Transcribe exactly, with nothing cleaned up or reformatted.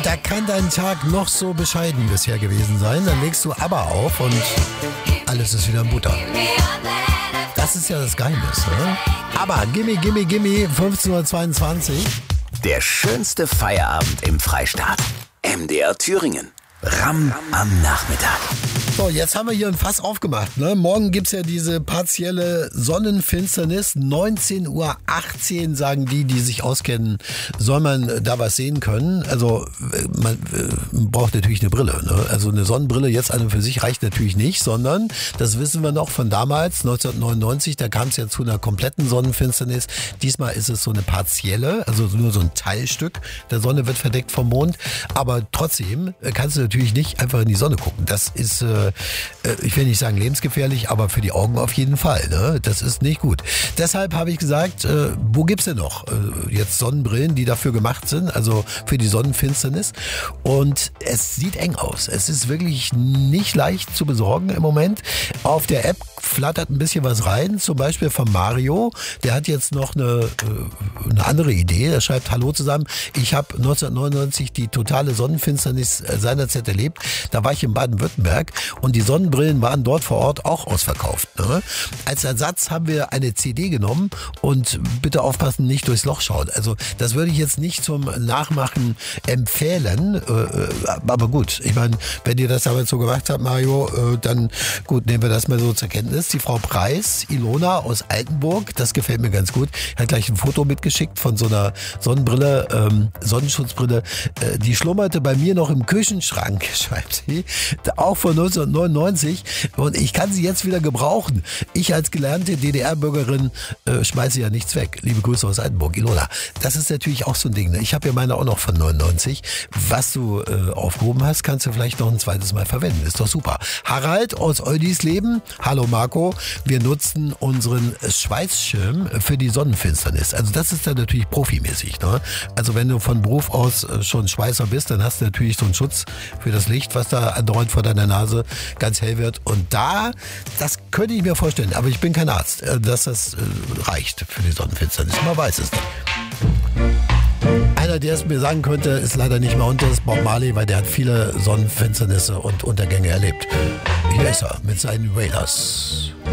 da kann dein Tag noch so bescheiden bisher gewesen sein. Dann legst du aber auf und alles ist wieder in Butter. Das ist ja das Geheimnis, ne? Aber gimme, gimme, gimme, fünfzehn Uhr zweiundzwanzig. Der schönste Feierabend im Freistaat. M D R Thüringen. Ram am Nachmittag. So, jetzt haben wir hier ein Fass aufgemacht. Ne? Morgen gibt's ja diese partielle Sonnenfinsternis. neunzehn Uhr achtzehn sagen die, die sich auskennen, soll man da was sehen können. Also man äh, braucht natürlich eine Brille. Ne? Also eine Sonnenbrille jetzt an und für sich reicht natürlich nicht, sondern das wissen wir noch von damals, neunzehnhundertneunundneunzig, da kam es ja zu einer kompletten Sonnenfinsternis. Diesmal ist es so eine partielle, also nur so ein Teilstück der Sonne wird verdeckt vom Mond. Aber trotzdem kannst du natürlich nicht einfach in die Sonne gucken. Das ist äh, ich will nicht sagen lebensgefährlich, aber für die Augen auf jeden Fall. Ne? Das ist nicht gut. Deshalb habe ich gesagt, äh, wo gibt's denn noch äh, jetzt Sonnenbrillen, die dafür gemacht sind, also für die Sonnenfinsternis? Und es sieht eng aus. Es ist wirklich nicht leicht zu besorgen im Moment. Auf der App flattert ein bisschen was rein, zum Beispiel von Mario. Der hat jetzt noch eine, äh, eine andere Idee. Er schreibt: Hallo zusammen, ich habe neunzehnhundertneunundneunzig die totale Sonnenfinsternis seinerzeit erlebt. Da war ich in Baden-Württemberg und die Sonnenbrillen waren dort vor Ort auch ausverkauft. Ne? Als Ersatz haben wir eine C D genommen und bitte aufpassen, nicht durchs Loch schauen. Also das würde ich jetzt nicht zum Nachmachen empfehlen. Äh, aber gut, ich meine, wenn ihr das damals so gemacht habt, Mario, äh, dann gut, nehmen wir das mal so zur Kenntnis. Die Frau Preis, Ilona aus Altenburg, das gefällt mir ganz gut, hat gleich ein Foto mitgeschickt von so einer Sonnenbrille, ähm, Sonnenschutzbrille. Äh, die schlummerte bei mir noch im Küchenschrank, schreibt sie. Auch von neunzehnhundertneunundneunzig und ich kann sie jetzt wieder gebrauchen. Ich als gelernte D D R-Bürgerin äh, schmeiße ja nichts weg. Liebe Grüße aus Altenburg, Ilona. Das ist natürlich auch so ein Ding. Ne? Ich habe ja meine auch noch von neunundneunzig. Was du äh, aufgehoben hast, kannst du vielleicht noch ein zweites Mal verwenden. Ist doch super. Harald aus Eudisleben. Hallo Marco. Wir nutzen unseren Schweißschirm für die Sonnenfinsternis. Also das ist dann natürlich profimäßig. Ne? Also wenn du von Beruf aus schon Schweißer bist, dann hast du natürlich so einen Schutz für das Licht, was da andauernd vor deiner Nase ganz hell wird. Und da, das könnte ich mir vorstellen, aber ich bin kein Arzt, dass das reicht für die Sonnenfinsternis. Man weiß es nicht. Einer, der es mir sagen könnte, ist leider nicht mehr unter, ist Bob Marley, weil der hat viele Sonnenfinsternisse und Untergänge erlebt. Hier ist er mit seinen Wailers.